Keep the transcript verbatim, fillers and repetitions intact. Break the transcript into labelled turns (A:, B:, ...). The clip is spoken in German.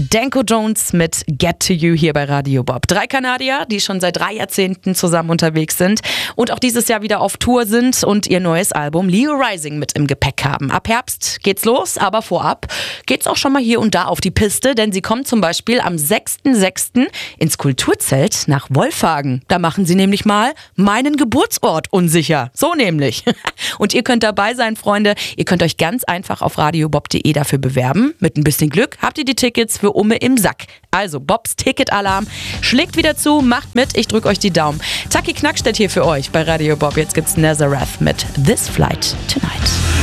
A: Danko Jones mit Get to You hier bei Radio Bob. Drei Kanadier, die schon seit drei Jahrzehnten zusammen unterwegs sind und auch dieses Jahr wieder auf Tour sind und ihr neues Album Leo Rising mit im Gepäck haben. Ab Herbst geht's los, aber vorab geht's auch schon mal hier und da auf die Piste, denn sie kommen zum Beispiel am sechsten sechsten ins Kulturzelt nach Wolfhagen. Da machen sie nämlich mal meinen Geburtsort unsicher. So nämlich. Und ihr könnt dabei sein, Freunde. Ihr könnt euch ganz einfach auf radiobob punkt de dafür bewerben. Mit ein bisschen Glück habt ihr die Tickets für Umme im Sack. Also Bobs Ticketalarm schlägt wieder zu, macht mit, ich drück euch die Daumen. Taki Knackstedt hier für euch bei Radio Bob. Jetzt gibt's Nazareth mit This Flight Tonight.